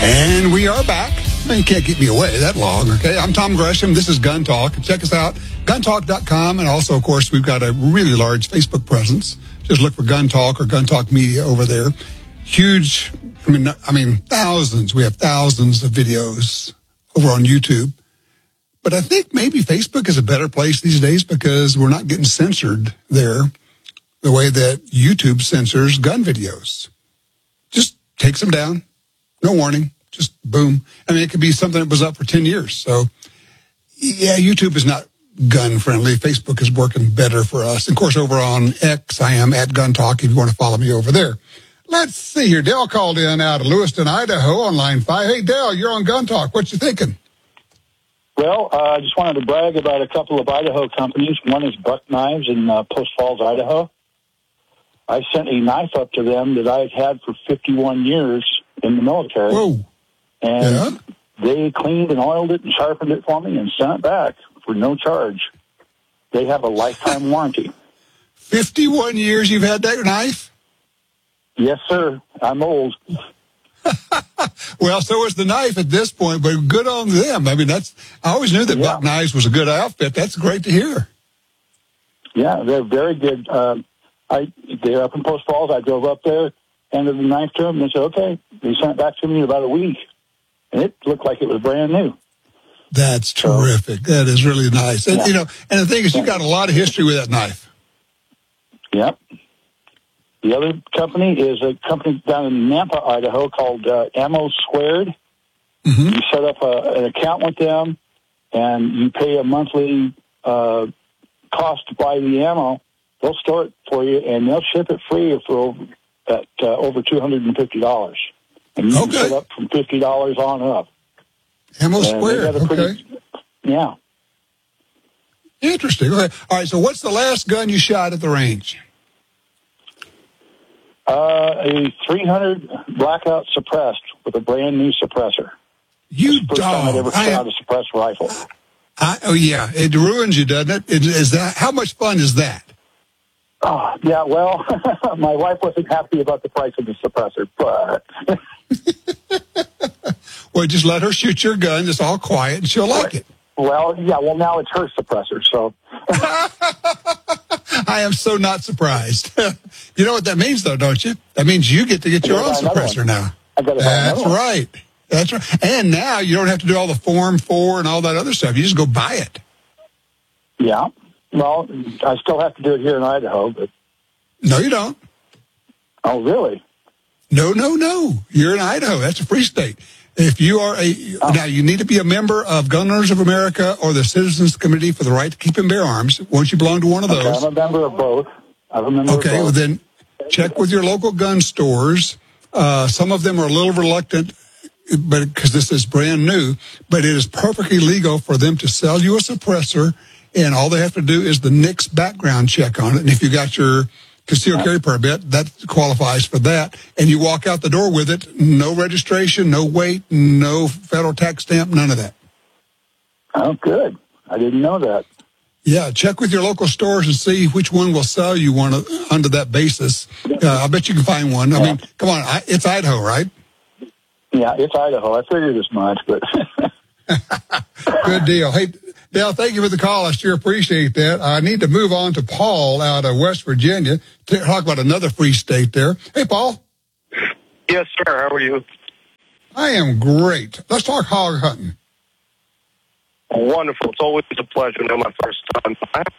And we are back. You can't keep me away that long, okay? I'm Tom Gresham. This is Gun Talk. Check us out, guntalk.com. And also, of course, we've got a really large Facebook presence. Just look for Gun Talk or Gun Talk Media over there. Huge, I mean, thousands. We have thousands of videos over on YouTube. But I think maybe Facebook is a better place these days because we're not getting censored there the way that YouTube censors gun videos. Just takes them down. No warning. Just boom. I mean, it could be something that was up for 10 years. So, yeah, YouTube is not gun friendly. Facebook is working better for us. Of course, over on X, I am at Gun Talk if you want to follow me over there. Let's see here. Dale called in out of Lewiston, Idaho on line 5. Hey, Dale, you're on Gun Talk. What you thinking? Well, I just wanted to brag about a couple of Idaho companies. One is Buck Knives in Post Falls, Idaho. I sent a knife up to them that I've had for 51 years in the military. Whoa. And they cleaned and oiled it and sharpened it for me and sent it back for no charge. They have a lifetime warranty. 51 years you've had that knife? Yes, sir. I'm old. Well, so is the knife at this point, but good on them. I mean, I always knew that Buck Knives was a good outfit. That's great to hear. Yeah, they're very good. They're up in Post Falls. I drove up there, handed the knife to them, and they said, okay. They sent it back to me in about a week, and it looked like it was brand new. That's terrific. That is really nice. And, and the thing is, you got a lot of history with that knife. Yep. The other company is a company down in Nampa, Idaho called Ammo Squared. Mm-hmm. You set up an account with them, and you pay a monthly cost to buy the ammo. They'll store it for you, and they'll ship it free for over $250. And you can set up from $50 on up. Ammo Squared, okay. Yeah. Interesting. Okay. All right, so what's the last gun you shot at the range? A 300 blackout suppressed with a brand new suppressor. You First time I'd ever shot a suppressed rifle. Yeah, it ruins you, doesn't it? Is that how much fun is that? Oh, yeah. Well, my wife wasn't happy about the price of the suppressor, but well, just let her shoot your gun. It's all quiet, and she'll like it. Well, yeah. Well, now it's her suppressor, so. I am so not surprised. You know what that means, though, don't you? That means you get to get your own suppressor now. That's right. That's right. And now you don't have to do all the Form 4 and all that other stuff. You just go buy it. Yeah. Well, I still have to do it here in Idaho, but. No, you don't. Oh, really? No. You're in Idaho. That's a free state. If you are now you need to be a member of Gun Owners of America or the Citizens Committee for the Right to Keep and Bear Arms. Once you belong to one of those. Okay, I'm a member of both. Well then check with your local gun stores. Some of them are a little reluctant, but because this is brand new, but it is perfectly legal for them to sell you a suppressor, and all they have to do is the NICS background check on it. And if you got your concealed carry permit, that qualifies for that. And you walk out the door with it, no registration, no weight, no federal tax stamp, none of that. Oh, good. I didn't know that. Yeah, check with your local stores and see which one will sell you one under that basis. I bet you can find one. I mean, come on, it's Idaho, right? Yeah, it's Idaho. I figured as much, but... Good deal. Hey, Dale, thank you for the call. I sure appreciate that. I need to move on to Paul out of West Virginia to talk about another free state there. Hey, Paul. Yes, sir. How are you? I am great. Let's talk hog hunting. Wonderful. It's always a pleasure. My first time.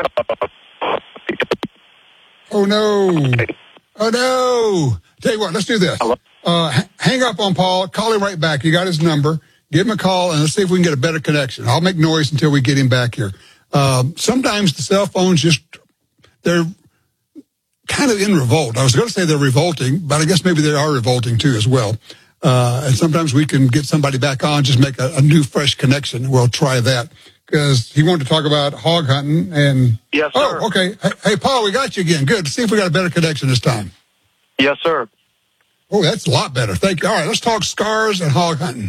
Oh, no. Oh, no. Tell you what, let's do this. Hang up on Paul. Call him right back. You got his number. Give him a call, and let's see if we can get a better connection. I'll make noise until we get him back here. Sometimes the cell phones they're kind of in revolt. I was going to say they're revolting, but I guess maybe they are revolting too as well. And sometimes we can get somebody back on, just make a new, fresh connection. We'll try that because he wanted to talk about hog hunting. And yes, sir. Oh, okay. Hey, Paul, we got you again. Good. Let's see if we got a better connection this time. Yes, sir. Oh, that's a lot better. Thank you. All right, let's talk scars and hog hunting.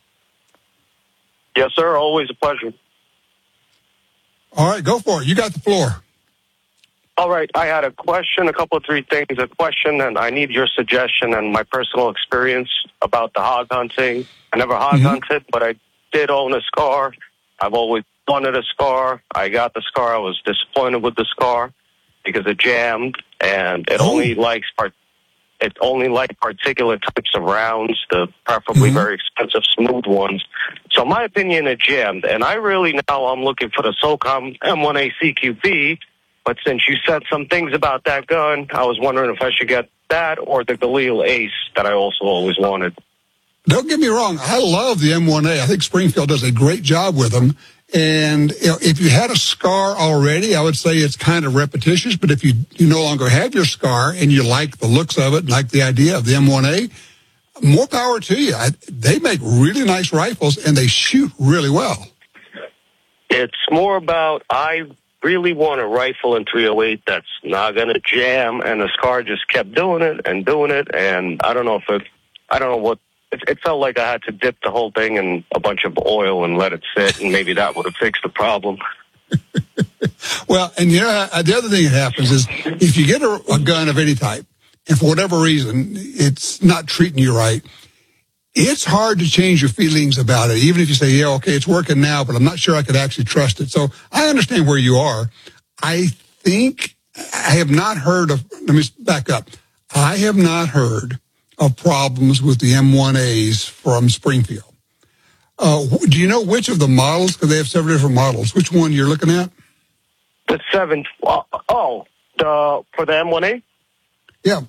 Yes, sir. Always a pleasure. All right, go for it. You got the floor. All right, I had a question, a couple of three things. A question, and I need your suggestion and my personal experience about the hog hunting. I never hog hunted, but I did own a SCAR. I've always wanted a SCAR. I got the SCAR. I was disappointed with the SCAR because it jammed, and it only likes particular types of rounds, the preferably very expensive smooth ones. So in my opinion, it jammed, and I really now I'm looking for the SOCOM M1A CQB. But since you said some things about that gun, I was wondering if I should get that or the Galil Ace that I also always wanted. Don't get me wrong. I love the M1A. I think Springfield does a great job with them. And if you had a SCAR already, I would say it's kind of repetitious. But if you no longer have your SCAR and you like the looks of it, and like the idea of the M1A, more power to you. They make really nice rifles, and they shoot really well. It's more about I really want a rifle in 308 that's not going to jam, and the SCAR just kept doing it, and I don't know what. It felt like I had to dip the whole thing in a bunch of oil and let it sit, and maybe that would have fixed the problem. Well, and the other thing that happens is if you get a gun of any type, and for whatever reason it's not treating you right, it's hard to change your feelings about it, even if you say, yeah, okay, it's working now, but I'm not sure I could actually trust it. So I understand where you are. I think I have not heard of, let me back up. I have not heard of problems with the M1As from Springfield. Do you know which of the models? Because they have several different models. Which one you're looking at? The 7, for the M1A? Yeah.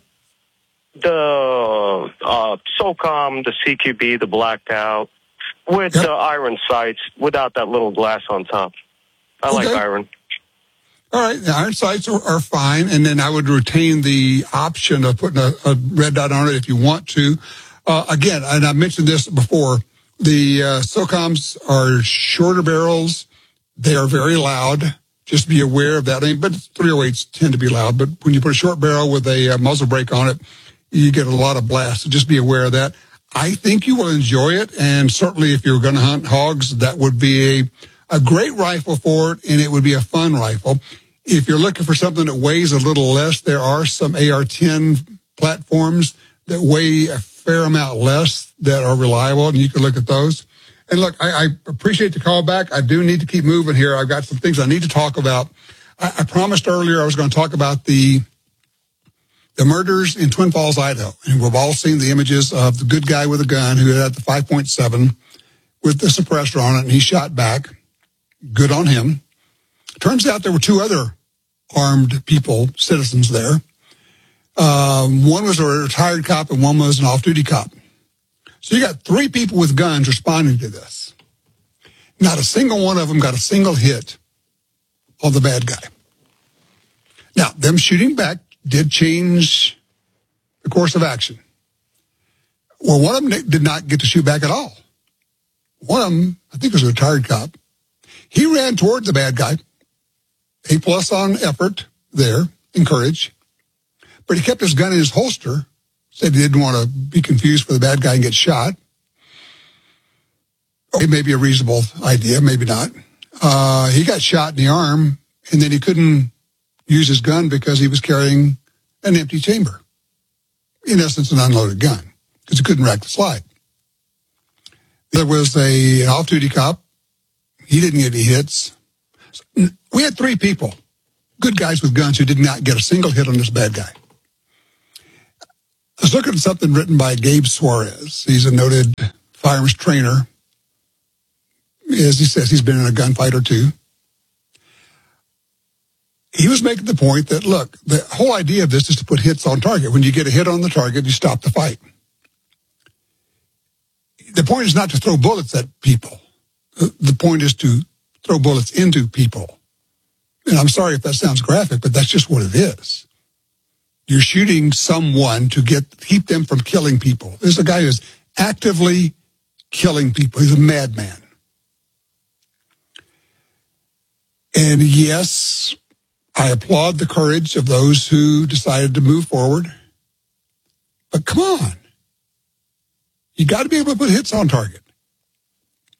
The SOCOM, the CQB, the blacked out, with the iron sights, without that little glass on top. I like iron. All right, the iron sights are fine, and then I would retain the option of putting a red dot on it if you want to. Again, and I mentioned this before, the SOCOMs are shorter barrels. They are very loud. Just be aware of that. But 308s tend to be loud, but when you put a short barrel with a muzzle brake on it, you get a lot of blast. So just be aware of that. I think you will enjoy it, and certainly if you're going to hunt hogs, that would be a great rifle for it, and it would be a fun rifle. If you're looking for something that weighs a little less, there are some AR-10 platforms that weigh a fair amount less that are reliable, and you can look at those. And look, I appreciate the call back. I do need to keep moving here. I've got some things I need to talk about. I promised earlier I was going to talk about the murders in Twin Falls, Idaho. And we've all seen the images of the good guy with a gun who had the 5.7 with the suppressor on it, and he shot back. Good on him. Turns out there were two other armed people, citizens there. One was a retired cop and one was an off-duty cop. So you got three people with guns responding to this. Not a single one of them got a single hit on the bad guy. Now, them shooting back did change the course of action. Well, one of them did not get to shoot back at all. One of them, I think, was a retired cop. He ran toward the bad guy. A+ on effort there, and courage. But he kept his gun in his holster, said he didn't want to be confused for the bad guy and get shot. It may be a reasonable idea, maybe not. He got shot in the arm, and then he couldn't use his gun because he was carrying an empty chamber. In essence, an unloaded gun, because he couldn't rack the slide. There was an off-duty cop. He didn't get any hits. We had three people, good guys with guns, who did not get a single hit on this bad guy. I was looking at something written by Gabe Suarez. He's a noted firearms trainer. As he says, he's been in a gunfight or two. He was making the point that, look, the whole idea of this is to put hits on target. When you get a hit on the target, you stop the fight. The point is not to throw bullets at people. The point is to throw bullets into people. And I'm sorry if that sounds graphic, but that's just what it is. You're shooting someone to keep them from killing people. There's a guy who's actively killing people. He's a madman. And yes, I applaud the courage of those who decided to move forward. But come on. You got to be able to put hits on target.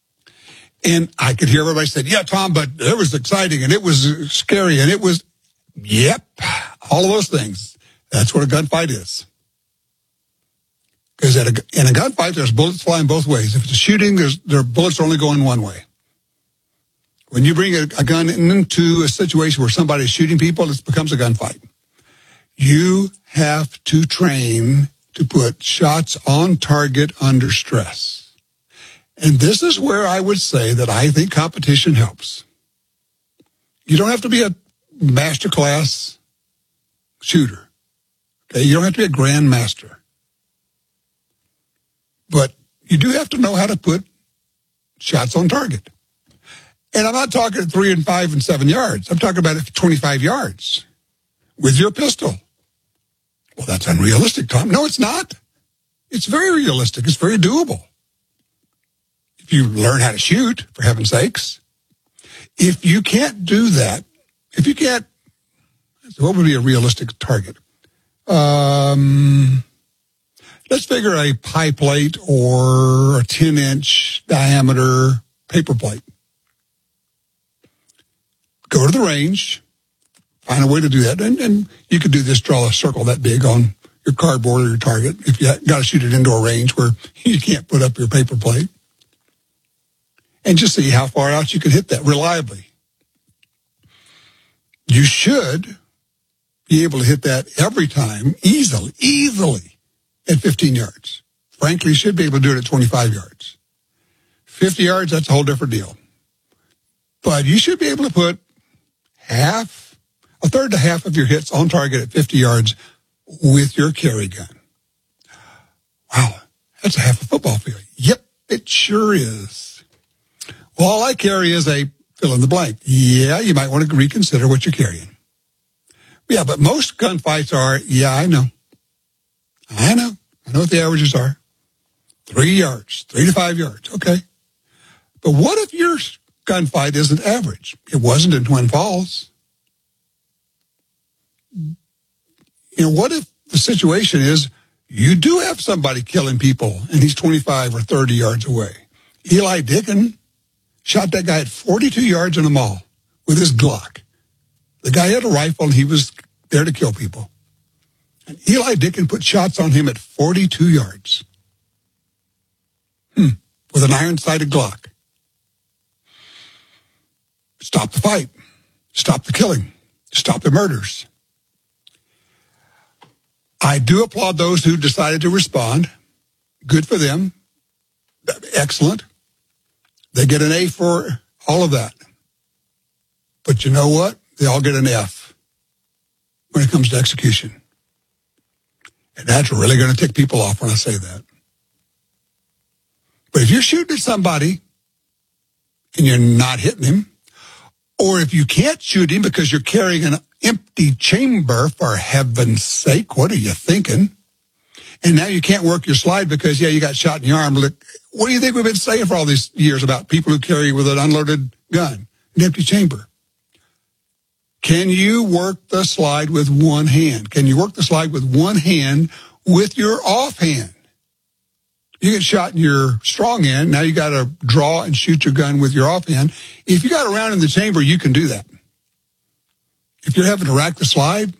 And I could hear everybody say, yeah, Tom, but it was exciting and it was scary and it was Yep, all of those things. That's what a gunfight is. Because in a gunfight, there's bullets flying both ways. If it's a shooting, there bullets are only going one way. When you bring a gun into a situation where somebody's shooting people, it becomes a gunfight. You have to train to put shots on target under stress. And this is where I would say that I think competition helps. You don't have to be a masterclass shooter. Okay? You don't have to be a grandmaster. But you do have to know how to put shots on target. And I'm not talking 3 and 5 and 7 yards. I'm talking about 25 yards with your pistol. Well, that's unrealistic, Tom. No, it's not. It's very realistic. It's very doable. If you learn how to shoot, for heaven's sakes. If you can't do that, what would be a realistic target? Let's figure a pie plate or a 10-inch diameter paper plate. Go to the range, find a way to do that. And you could do this, draw a circle that big on your cardboard or your target if you got to shoot it into a range where you can't put up your paper plate. And just see how far out you can hit that reliably. You should be able to hit that every time easily at 15 yards. Frankly, you should be able to do it at 25 yards. 50 yards, that's a whole different deal. But you should be able to put a third to half of your hits on target at 50 yards with your carry gun. Wow, that's a half a football field. Yep, it sure is. Well, all I carry is a fill in the blank. Yeah, you might want to reconsider what you're carrying. Yeah, but most gunfights are, I know what the averages are. 3 yards, 3 to 5 yards. Okay. But what if your gunfight isn't average? It wasn't in Twin Falls. What if the situation is you do have somebody killing people and he's 25 or 30 yards away? Eli Dicken shot that guy at 42 yards in a mall with his Glock. The guy had a rifle and he was there to kill people. And Eli Dicken put shots on him at 42 yards. With an iron-sighted Glock. Stop the fight. Stop the killing. Stop the murders. I do applaud those who decided to respond. Good for them. Excellent. They get an A for all of that. But you know what? They all get an F when it comes to execution. And that's really going to tick people off when I say that. But if you're shooting at somebody and you're not hitting him, or if you can't shoot him because you're carrying an empty chamber, for heaven's sake, what are you thinking? And now you can't work your slide because, you got shot in the arm. Look, what do you think we've been saying for all these years about people who carry with an unloaded gun, an empty chamber? Can you work the slide with one hand? Can you work the slide with one hand with your offhand? You get shot in your strong hand. Now you got to draw and shoot your gun with your offhand. If you got a round in the chamber, you can do that. If you're having to rack the slide,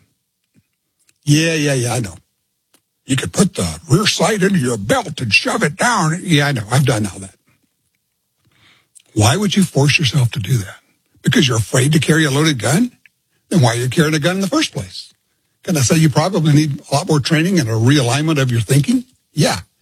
I know. You could put the rear sight into your belt and shove it down. Yeah, I know. I've done all that. Why would you force yourself to do that? Because you're afraid to carry a loaded gun? Then why are you carrying a gun in the first place? Can I say you probably need a lot more training and a realignment of your thinking? Yeah.